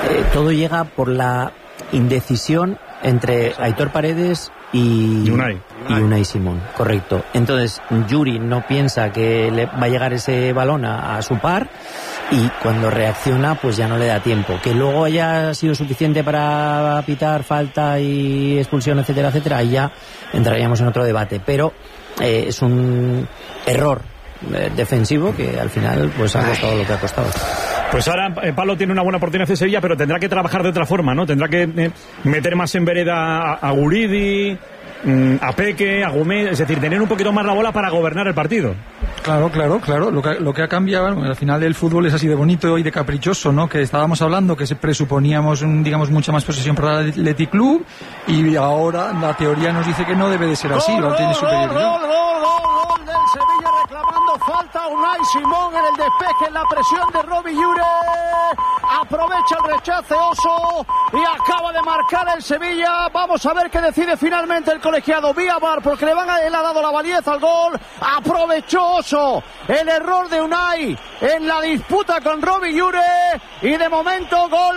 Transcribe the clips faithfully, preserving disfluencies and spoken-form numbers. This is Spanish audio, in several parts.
eh, todo llega por la indecisión entre Aitor Paredes y, y Unai. y Unai Simón, correcto. Entonces Yuri no piensa que le va a llegar ese balón a, a su par, y cuando reacciona pues ya no le da tiempo. Que luego haya sido suficiente para pitar falta y expulsión, etcétera, etcétera, ahí ya entraríamos en otro debate, pero eh, es un error eh, defensivo que al final pues ha costado lo que ha costado. Pues ahora eh, Pablo tiene una buena oportunidad de Sevilla, pero tendrá que trabajar de otra forma, ¿no? Tendrá que eh, meter más en vereda a, a Guridi, mm, a Peque, a Gómez, es decir, tener un poquito más la bola para gobernar el partido. Claro, claro, claro. Lo que, lo que ha cambiado, bueno, al final el fútbol es así de bonito y de caprichoso, ¿no? Que estábamos hablando que se presuponíamos, un, digamos, mucha más posesión para el Athletic Club, y ahora la teoría nos dice que no debe de ser así, gol, lo tiene superioridad. Gol, gol, gol, gol del Sevilla reclamando falta. Unai Simón en el despeje, en la presión de Robbie Llure. Aprovecha el rechace Oso y acaba de marcar el Sevilla. Vamos a ver qué decide finalmente el colegiado vía V A R, porque le van a, él ha dado la validez al gol. Aprovechó Oso el error de Unai en la disputa con Robbie Llure, y de momento gol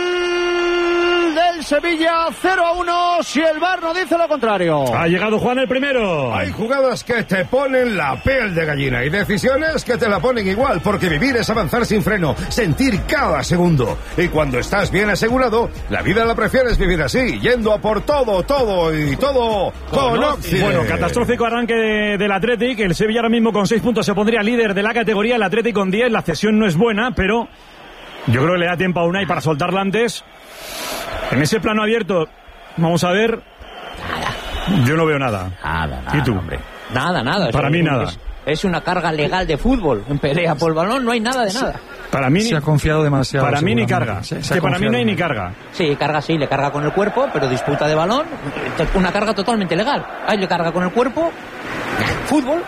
del Sevilla, cero a uno, si el V A R no dice lo contrario. Ha llegado Juan el primero. Hay jugadas que te ponen la piel de gallina y decisiones que te la ponen igual, porque vivir es avanzar sin freno, sentir cada segundo. Y cuando estás bien asegurado, la vida la prefieres vivir así, yendo a por todo, todo y todo con Oxide. Bueno, catastrófico arranque de, del Athletic. El Sevilla ahora mismo con seis puntos se pondría líder de la categoría, el Athletic con diez. La cesión no es buena, pero yo creo que le da tiempo a Unai para soltarla antes. En ese plano abierto, vamos a ver. Nada. Yo no veo nada. Nada, nada, ¿Y tú? hombre. Nada, nada. Para es, mí nada. Es, es una carga legal de fútbol. En pelea por el balón no hay nada de nada. Para mí se ha confiado demasiado. Para mí ni carga. Se, es se que para mí no hay ni demasiado. carga. Sí, carga sí, le carga con el cuerpo, pero disputa de balón. Una carga totalmente legal. Ahí le carga con el cuerpo. Fútbol.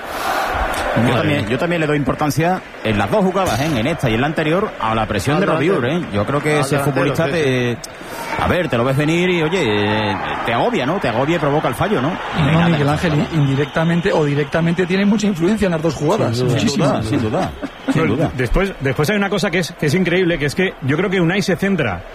Yo también, yo también le doy importancia en las dos jugadas, ¿eh? En esta y en la anterior, a la presión de Robiur, ¿eh? Yo creo que ese futbolista te... A ver, te lo ves venir y, oye, te agobia, ¿no? Te agobia y provoca el fallo, ¿no? No, no, Miguel Ángel, indirectamente o directamente tiene mucha influencia en las dos jugadas. Sin duda, muchísima. sin duda, sin duda. Después, después hay una cosa que es, que es increíble, que es que yo creo que Unai se centra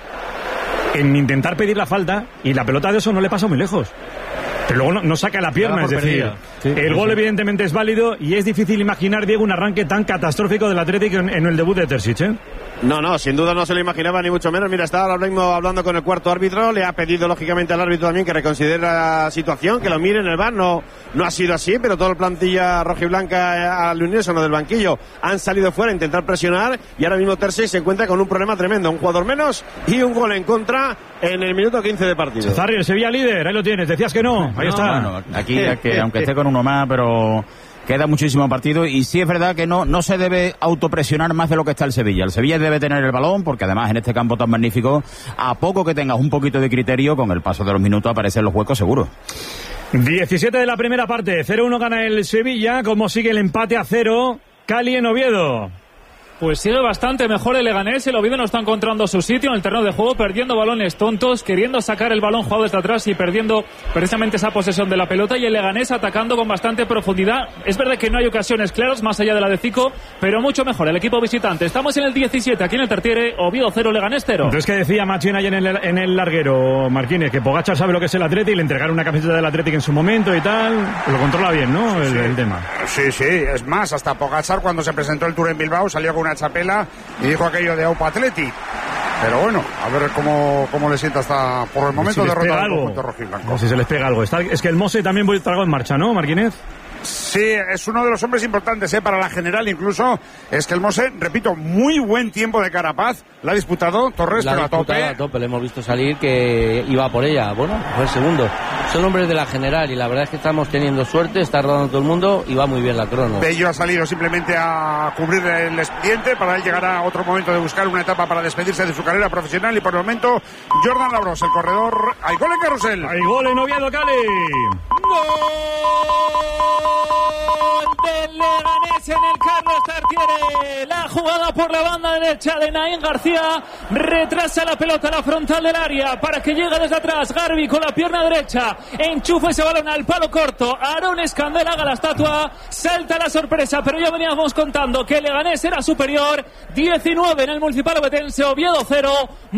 en intentar pedir la falta y la pelota de eso no le pasa muy lejos. Pero luego no, no saca la pierna, es decir, sí, el gol sí. evidentemente es válido y es difícil imaginar, Diego, un arranque tan catastrófico del Atlético en, en el debut de Terzic, ¿eh? No, no, sin duda no se lo imaginaba ni mucho menos. Mira, está ahora mismo hablando con el cuarto árbitro, le ha pedido lógicamente al árbitro también que reconsidere la situación, que lo mire en el V A R. No, no ha sido así, pero toda la plantilla rojiblanca al unísono del banquillo han salido fuera a intentar presionar, y ahora mismo Terzic se encuentra con un problema tremendo, un jugador menos y un gol en contra en el minuto quince de partido. Zarri, el Sevilla líder, ahí lo tienes, decías que no, ahí no, está. Bueno, aquí que aunque esté con uno más, pero queda muchísimo partido, y sí es verdad que no, no se debe autopresionar más de lo que está el Sevilla. El Sevilla debe tener el balón, porque además en este campo tan magnífico, a poco que tengas un poquito de criterio, con el paso de los minutos aparecen los huecos seguros. diecisiete de la primera parte, cero uno gana el Sevilla. ¿Cómo sigue el empate a cero? Cali en Oviedo. Pues sigue bastante mejor el Leganés. El Oviedo no está encontrando su sitio en el terreno de juego, perdiendo balones tontos, queriendo sacar el balón jugado desde atrás y perdiendo precisamente esa posesión de la pelota, y el Leganés atacando con bastante profundidad. Es verdad que no hay ocasiones claras más allá de la de Zico, pero mucho mejor el equipo visitante. Estamos en el diecisiete, aquí en el Tartiere. Oviedo cero, Leganés cero. Entonces, ¿qué decía Machín ayer en el, en el larguero, Marquínez? Que Pogačar sabe lo que es el Atlético y le entregaron una camiseta del Atlético en su momento y tal. Lo controla bien, ¿no? El, sí. el tema. Sí, sí. Es más, hasta Pogačar, cuando se presentó el Tour en Bilbao, salió con una chapela y dijo aquello de Aupa Atleti. Pero bueno, a ver cómo, cómo le sienta hasta por el momento si derrotado el conjunto conjunto rojiblanco. No, si se les pega algo. Está, es que el Mose también vuelve trago en marcha, ¿no, Marquínez? Sí, es uno de los hombres importantes ¿eh? para la general, incluso. Es que el Mose, repito, muy buen tiempo de Carapaz. La ha disputado Torres, la pero a tope. a tope. Le hemos visto salir que iba por ella. Bueno, fue el segundo. Son hombres de la general y la verdad es que estamos teniendo suerte. Está rodando todo el mundo y va muy bien la crono. Bello ha salido simplemente a cubrir el expediente. Para él llegará otro momento de buscar una etapa para despedirse de su carrera profesional. Y por el momento, Jordan Labros, el corredor. Hay gol en Carrusel. Hay gol en Oviedo, Cali. Gol del Leganés en el Carlos Tartiere. La jugada por la banda derecha de Naín García. Retrasa la pelota a la frontal del área para que llegue desde atrás Garbi con la pierna derecha. Enchufa ese balón al palo corto. Aarón Escandel haga la estatua. Salta la sorpresa, pero ya veníamos contando que el Leganés era superior. diecinueve en el Municipal Ovetense. Oviedo cero.